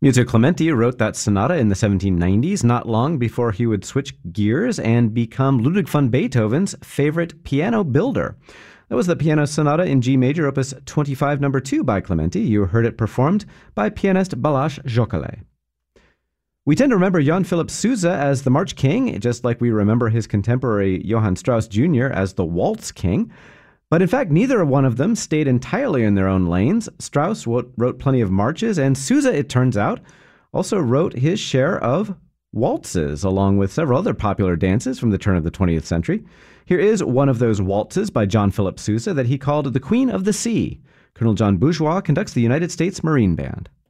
Muzio Clementi wrote that sonata in the 1790s, not long before he would switch gears and become Ludwig van Beethoven's favorite piano builder. That was the Piano Sonata in G Major, Opus 25, No. 2 by Clementi. You heard it performed by pianist Balázs Zsokale. We tend to remember Johann Philipp Sousa as the March King, just like we remember his contemporary Johann Strauss Jr. as the Waltz King. But in fact, neither one of them stayed entirely in their own lanes. Strauss wrote plenty of marches, and Sousa, it turns out, also wrote his share of waltzes, along with several other popular dances from the turn of the 20th century. Here is one of those waltzes by John Philip Sousa that he called the Queen of the Sea. Colonel John Bourgeois conducts the United States Marine Band.